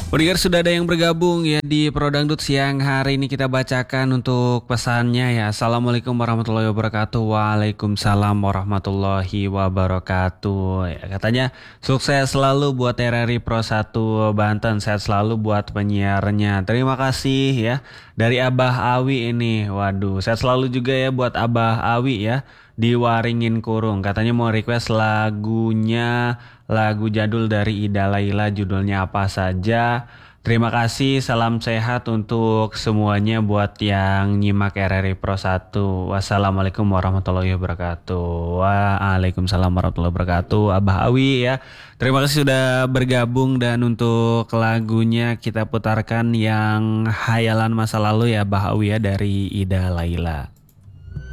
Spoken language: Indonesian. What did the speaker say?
Pendengar sudah ada yang bergabung ya di Prodangdut siang hari ini kita bacakan untuk pesannya ya. Assalamualaikum warahmatullahi wabarakatuh. Waalaikumsalam warahmatullahi wabarakatuh. Ya, katanya sukses selalu buat RRI Pro 1 Banten. Sehat selalu buat penyiarnya. Terima kasih ya. Dari Abah Awi ini. Waduh, sehat selalu juga ya buat Abah Awi ya. Di Waringin Kurung. Katanya mau request lagu jadul dari Ida Laila, judulnya apa saja. Terima kasih, salam sehat untuk semuanya buat yang nyimak RRI Pro 1. Wassalamualaikum warahmatullahi wabarakatuh. Waalaikumsalam warahmatullahi wabarakatuh. Abah Awi ya. Terima kasih sudah bergabung dan untuk lagunya kita putarkan yang Hayalan Masa Lalu ya Abah Awi ya dari Ida Laila.